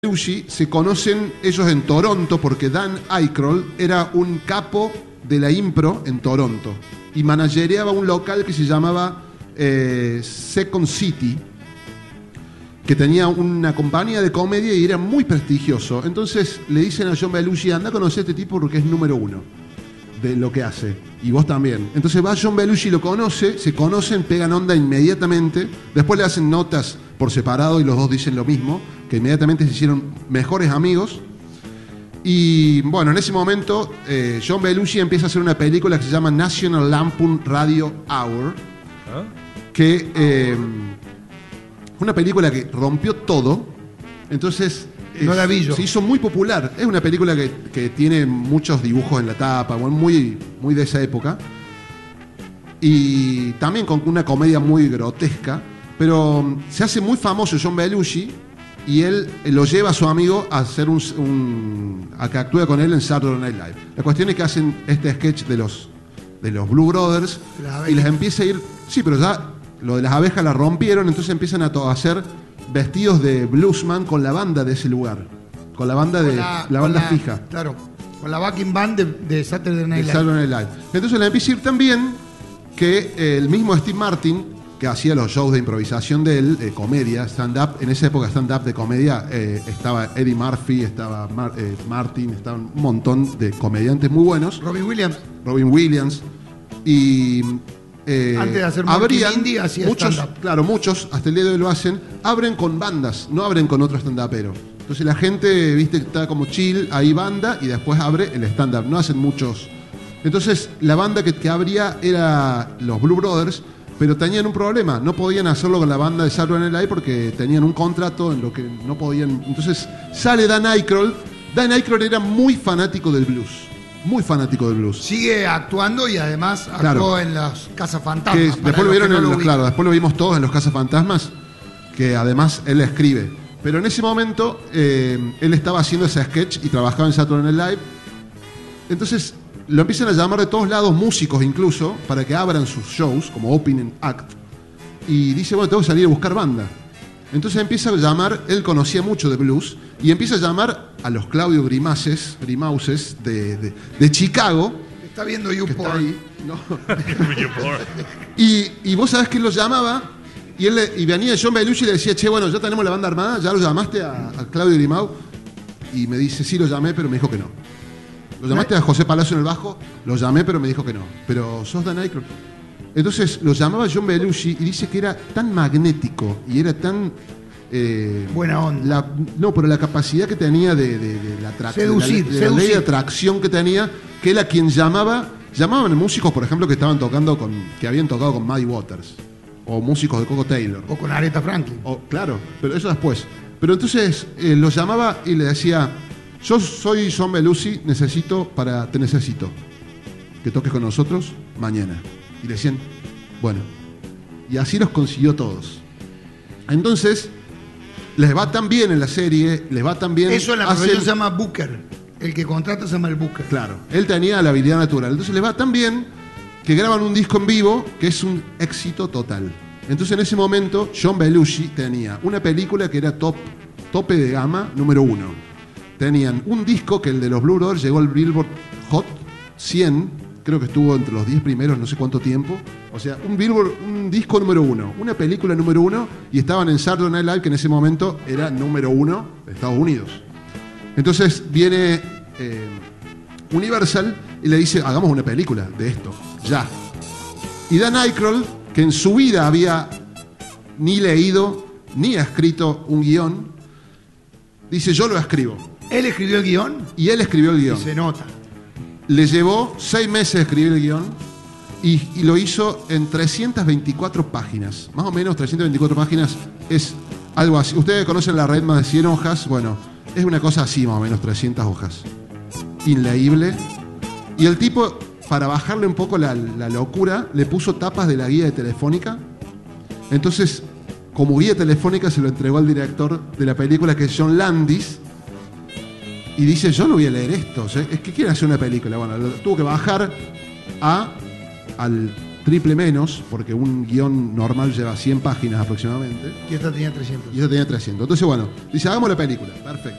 Belushi se conocen ellos en Toronto porque Dan Aykroyd era un capo de la impro en Toronto y managereaba un local que se llamaba Second City, que tenía una compañía de comedia y era muy prestigioso. Entonces le dicen a John Belushi: anda a conocer a este tipo porque es número uno de lo que hace, y vos también. Entonces va John Belushi, lo conoce, se conocen, pegan onda inmediatamente. Después le hacen notas por separado y los dos dicen lo mismo, que inmediatamente se hicieron mejores amigos. Y bueno, en ese momento John Belushi empieza a hacer una película que se llama National Lampoon Radio Hour, que una película que rompió todo. Entonces no la vi yo. Se hizo muy popular. Es una película que tiene muchos dibujos en la tapa, muy de esa época, y también con una comedia muy grotesca. Pero se hace muy famoso John Belushi y él lo lleva a su amigo a hacer a que actúe con él en Saturday Night Live. La cuestión es que hacen este sketch de los Blue Brothers y les empieza a ir. Sí, pero ya lo de las abejas la rompieron, entonces empiezan a hacer vestidos de bluesman con la banda de ese lugar, con la banda fija. Claro, con la backing band de Saturday Night Live. Entonces le empieza a ir tan bien que el mismo Steve Martin, que hacía los shows de improvisación de él, de comedia, stand-up, en esa época stand-up de comedia, estaba Eddie Murphy, estaba Martin, estaban un montón de comediantes muy buenos. Robin Williams. Y antes de hacer Morky Mindy hacía muchos, stand-up. claro, muchos, hasta el día de hoy lo hacen, abren con bandas, no abren con otro stand-upero. Entonces la gente, viste, está como chill, ahí banda, y después abre el stand-up, no hacen muchos. Entonces la banda que abría era los Blue Brothers, pero tenían un problema, no podían hacerlo con la banda de Saturday Night Live porque tenían un contrato en lo que no podían. Entonces sale Dan Aykroyd. Dan Aykroyd era muy fanático del blues, muy fanático del blues. Sigue actuando y además actuó en los Cazafantasmas. Después lo vimos todos en los Cazafantasmas, que además él escribe. Pero en ese momento él estaba haciendo ese sketch y trabajaba en Saturday Night Live. Entonces lo empiezan a llamar de todos lados, músicos incluso, para que abran sus shows como opening act. Y dice: bueno, tengo que salir a buscar banda. Entonces empieza a llamar, él conocía mucho de blues, y empieza a llamar a los Claudio Grimauses de Chicago. Está viendo YouPorn. No. y vos sabés que él los llamaba, y venía John Belushi y le decía: che, bueno, ya tenemos la banda armada, ¿ya lo llamaste a Claudio Grimau? Y me dice: sí, lo llamé, pero me dijo que no. ¿Lo llamaste a José Palacio en el bajo? Lo llamé, pero me dijo que no. Pero sos Dan Aykroyd. Entonces lo llamaba John Belushi y dice que era tan magnético y era tan buena onda. Pero la capacidad que tenía de la atracción, la ley de atracción que tenía, que él a quien llamaban músicos, por ejemplo, que habían tocado con Muddy Waters, o músicos de Coco Taylor, o con Aretha Franklin. Claro, pero eso después. Pero entonces los llamaba y le decía: yo soy John Belushi, te necesito que toques con nosotros mañana. Y le decían: bueno. Y así los consiguió todos. Entonces les va tan bien en la serie, les va tan bien. Eso en la profesión se llama Booker. El que contrata se llama el Booker. Claro, él tenía la habilidad natural. Entonces les va tan bien que graban un disco en vivo que es un éxito total. Entonces en ese momento John Belushi tenía una película que era tope de gama, número 1. Tenían un disco que el de los Blue Brothers llegó al Billboard Hot 100, creo que estuvo entre los 10 primeros, no sé cuánto tiempo. O sea, un disco número 1, una película número 1, y estaban en Saturday Night Live, que en ese momento era número 1 de Estados Unidos. Entonces viene Universal y le dice: hagamos una película de esto, ya. Y Dan Aykroyd, que en su vida había ni leído ni escrito un guión, dice: yo lo escribo. ¿Él escribió el guión? Y él escribió el guión. Y se nota. Le llevó 6 meses escribir el guión y lo hizo en 324 páginas. Más o menos 324 páginas es algo así. Ustedes conocen la red más de 100 hojas. Bueno, es una cosa así, más o menos 300 hojas. Inleíble. Y el tipo, para bajarle un poco la locura, le puso tapas de la guía de Telefónica. Entonces, como guía telefónica, se lo entregó al director de la película, que es John Landis. Y dice: yo no voy a leer esto, es que quieren hacer una película. Bueno, tuvo que bajar al triple menos, porque un guión normal lleva 100 páginas aproximadamente. Y esta tenía 300. Y esta tenía 300. Entonces, bueno, dice, hagamos la película. Perfecto.